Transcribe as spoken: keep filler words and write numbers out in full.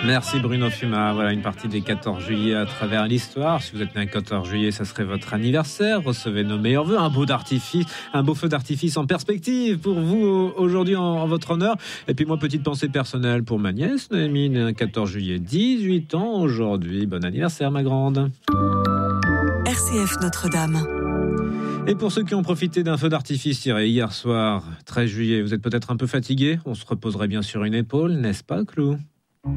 Merci Bruno Fuma. Voilà une partie des quatorze juillet à travers l'histoire. Si vous êtes né un quatorze juillet, ça serait votre anniversaire. Recevez nos meilleurs vœux. Un beau d'artifice, un beau feu d'artifice en perspective pour vous aujourd'hui en, en votre honneur. Et puis moi, petite pensée personnelle pour ma nièce Noémie, née un quatorze juillet, dix-huit ans aujourd'hui. Bon anniversaire ma grande. R C F Notre-Dame. Et pour ceux qui ont profité d'un feu d'artifice tiré hier soir, treize juillet, vous êtes peut-être un peu fatigué. On se reposerait bien sur une épaule, n'est-ce pas, Clou ?